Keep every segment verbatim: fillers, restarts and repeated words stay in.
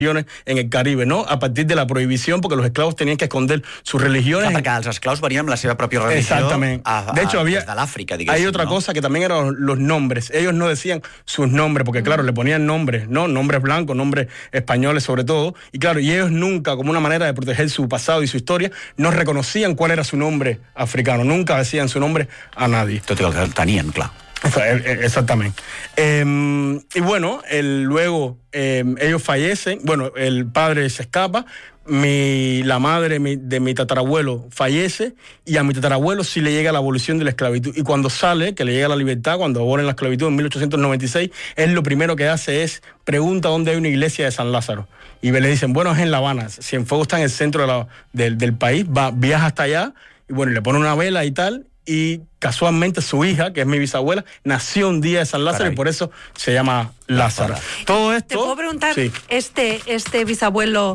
en el Caribe, ¿no? A partir de la prohibición, porque los esclavos tenían que esconder sus religiones. Clar, perquè els esclaus venien amb la seva pròpia religió. Exactamente. A, a, de hecho, había, de l'Àfrica, diguéssim. Hay otra ¿no? cosa que también eran los nombres. Ellos no decían sus nombres, porque claro, le ponían nombres, ¿no? Nombres blancos, nombres españoles sobre todo. Y claro, y ellos nunca, como una manera de proteger su pasado y su historia, no reconocían cuál era su nombre africano. Nunca decían su nombre a nadie. Tot i que el tenien, clar. Exactamente. Eh, y bueno, el, luego eh, ellos fallecen, bueno, el padre se escapa, mi, la madre mi, de mi tatarabuelo fallece y a mi tatarabuelo sí le llega la abolición de la esclavitud. Y cuando sale, que le llega la libertad, cuando abolen la esclavitud en mil ochocientos noventa y seis, él lo primero que hace es pregunta dónde hay una iglesia de San Lázaro. Y le dicen, bueno, es en La Habana. Cienfuegos está en el centro de la, del, del país, va, viaja hasta allá y bueno, le pone una vela y tal. Y casualmente su hija, que es mi bisabuela, nació un día de San Lázaro. Caray. Y por eso se llama Lázaro. Todo esto... ¿Te puedo preguntar, sí. este, este bisabuelo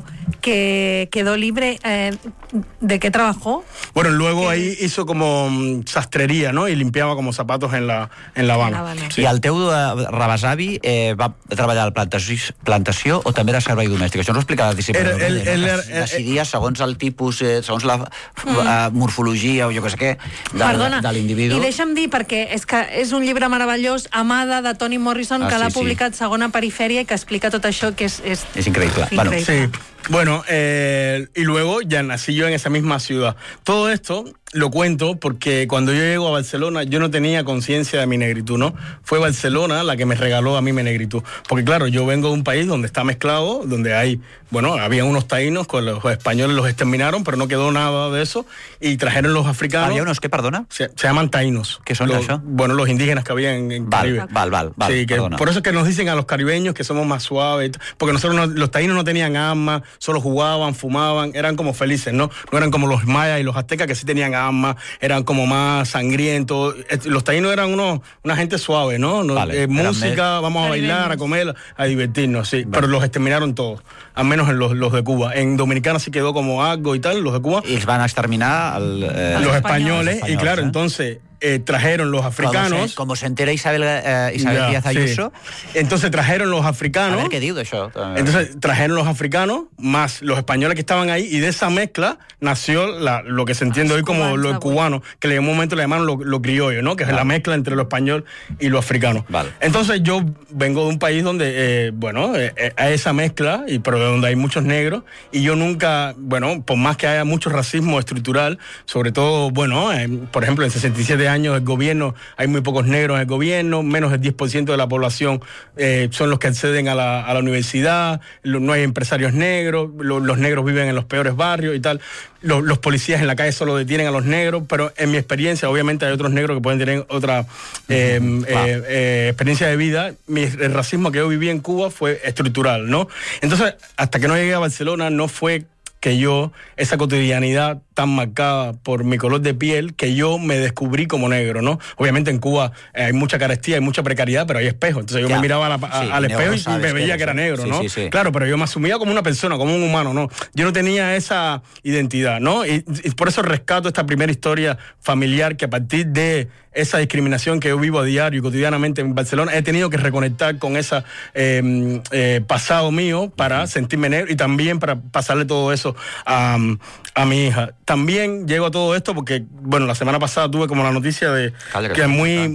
que quedó libre, eh, ¿de qué trabajó? Bueno, luego ahí hizo como um, sastrería, ¿no? Y limpiaba como zapatos en La, en la Habana. En La Habana. Sí. I el teu eh, rebesavi eh, va treballar a la plantació, plantació o també era servei domèstic? Això ens ho explica la disciplina. El, el, el, el, decidia segons el tipus, eh, segons la mm. uh, morfologia o jo què sé què, de, Perdona, de l'individu. I deixa'm dir, perquè és que és un llibre meravellós, Amada, de Toni Morrison, ah, que sí, l'ha sí. publicat Segona Perifèria i que explica tot això, que és... És, és increïble. increïble. Bueno, sí. Bueno, eh, y luego ya nací yo en esa misma ciudad. Todo esto lo cuento porque cuando yo llego a Barcelona yo no tenía conciencia de mi negritud, ¿no? Fue Barcelona la que me regaló a mí mi negritud. Porque claro, yo vengo de un país donde está mezclado, donde hay, bueno, había unos taínos, con los españoles los exterminaron, pero no quedó nada de eso, y trajeron los africanos. ¿Había unos qué, perdona? Se, se llaman taínos. ¿Qué son los, eso? Bueno, los indígenas que había en, en val, Caribe. Val, val, val, sí, que por eso es que nos dicen a los caribeños que somos más suaves, porque nosotros no, los taínos no tenían armas, solo jugaban, fumaban, eran como felices, ¿no? No eran como los mayas y los aztecas que sí tenían armas, eran como más sangrientos. Los taínos eran unos, una gente suave, ¿no? no vale, eh, música, vamos a bailar, a comer, a divertirnos, sí. Vale. Pero los exterminaron todos, al menos en los, los de Cuba. En Dominicana sí quedó como algo y tal, los de Cuba. Y van a exterminar el, eh, los españoles, españoles, y claro, ¿eh? entonces... Eh, trajeron los africanos. Como se, como se entera Isabel, eh, Isabel ya, Díaz Ayuso. Sí. Entonces trajeron los africanos. A ver qué digo eso. Entonces trajeron los africanos más los españoles que estaban ahí, y de esa mezcla nació la, lo que se entiende hoy como cubanos, lo cubano, que en un momento le llamaron lo, lo criollo, ¿no? Que es vale. la mezcla entre lo español y lo africano. Vale. Entonces yo vengo de un país donde, eh, bueno, eh, hay esa mezcla, y pero donde hay muchos negros, y yo nunca, bueno, por más que haya mucho racismo estructural, sobre todo, bueno, eh, por ejemplo, en sesenta y siete años el gobierno, hay muy pocos negros en el gobierno, menos del diez por ciento de la población eh, son los que acceden a la, a la universidad, lo, no hay empresarios negros, lo, los negros viven en los peores barrios y tal, los, los policías en la calle solo detienen a los negros, pero en mi experiencia, obviamente hay otros negros que pueden tener otra eh, uh-huh. eh, eh, experiencia de vida. Mi, el racismo que yo viví en Cuba fue estructural, ¿no? Entonces, hasta que no llegué a Barcelona, no fue que yo, esa cotidianidad tan marcada por mi color de piel, que yo me descubrí como negro, ¿no? Obviamente en Cuba eh, hay mucha carestía, hay mucha precariedad, pero hay espejos. Entonces yo ya. me miraba a la, a, sí, al espejo y me veía que, que era negro, sí, ¿no? Sí, sí. Claro, pero yo me asumía como una persona, como un humano, ¿no? Yo no tenía esa identidad, ¿no? Y, y por eso rescato esta primera historia familiar, que a partir de esa discriminación que yo vivo a diario y cotidianamente en Barcelona, he tenido que reconectar con ese eh, eh, pasado mío para uh-huh. sentirme negro, y también para pasarle todo eso a, a mi hija. También llego a todo esto porque, bueno, la semana pasada tuve como la noticia de Calera, que es muy,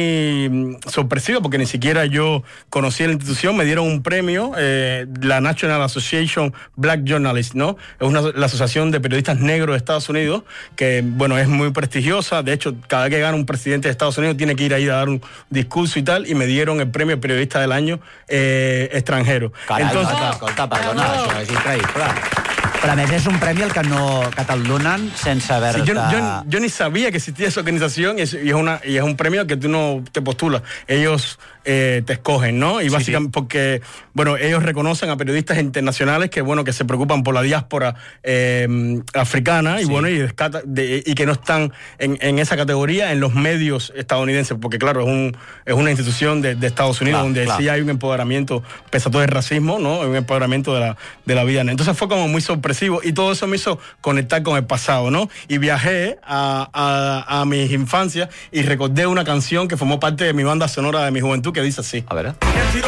muy sorpresiva, porque ni siquiera yo conocía la institución. Me dieron un premio, eh, la National Association Black Journalists, ¿no? Es una, la asociación de periodistas negros de Estados Unidos, que, bueno, es muy prestigiosa. De hecho, cada vez que gana un presidente de Estados Unidos tiene que ir ahí a dar un discurso y tal, y me dieron el premio periodista del año eh, extranjero. Carai, entonces, no, escolta, perdona, oh. això és increïble. Però a més és un premi el que no que te'l donen sense haver-te... Sí, yo, yo, yo ni sabía que existía esa organización, y es, y es, una, y es un premio que tú no te postulas. Ellos eh, te escogen, ¿no? Y básicamente sí, sí. porque, bueno, ellos reconocen a periodistas internacionales que, bueno, que se preocupan por la diáspora eh, africana, sí. y bueno, y, descata, de, y que no están en, en esa categoría en los medios estadounidenses, porque claro, es, un, es una institución de, de Estados Unidos, claro, donde claro. sí hay un empoderamiento, pese a todo el racismo, ¿no? Un empoderamiento de la, de la vida. Entonces fue como muy sorpresivo, y todo eso me hizo conectar con el pasado, ¿no? Y viajé a, a, a mis infancias y recordé una canción que formó parte de mi banda sonora de mi juventud, que dice así. A ver.